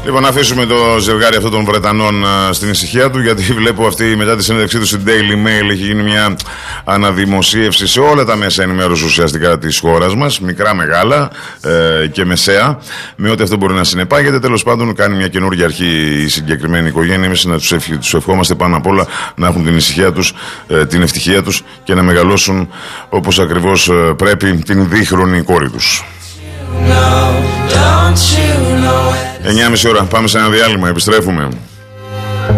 Λοιπόν, να αφήσουμε το ζευγάρι αυτό των Βρετανών στην ησυχία του, γιατί βλέπω αυτή μετά τη συνέντευξή του στην Daily Mail έχει γίνει μια αναδημοσίευση σε όλα τα μέσα ενημέρωση ουσιαστικά της χώρας μας, μικρά, μεγάλα και μεσαία, με ό,τι αυτό μπορεί να συνεπάγεται. Τέλος πάντων, κάνει μια καινούργια αρχή η συγκεκριμένη οικογένεια. Εμείς να τους ευχόμαστε πάνω απ' όλα να έχουν την ησυχία τους, την ευτυχία τους και να μεγαλώσουν όπως ακριβώς πρέπει την δίχρονη κόρη τους. 9.30 ώρα, πάμε σε ένα διάλειμμα, επιστρέφουμε.